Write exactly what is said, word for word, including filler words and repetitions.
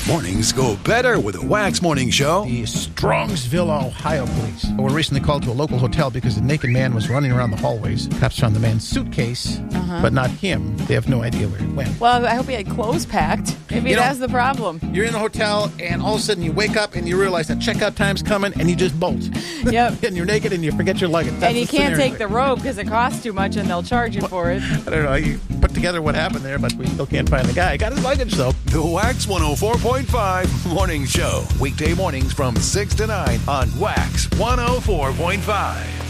Mornings go better with a Wax Morning Show. The Strongsville, Ohio police were recently called to a local hotel because a naked man was running around the hallways. Cops found the man's suitcase, uh-huh. but not him. They have no idea where he went. Well, I hope he had clothes packed. Maybe you that's know, the problem. You're in the hotel, and all of a sudden you wake up and you realize that checkout time's coming, and you just bolt. Yep. And you're naked and you forget your luggage. That's and you the can't scenario. take the robe because it costs too much and they'll charge you for it. I don't know. You put together what happened there, but we still can't find the guy. Got his luggage, though. The Wax one oh four point five Morning Show. Weekday mornings from six to nine on Wax one oh four point five.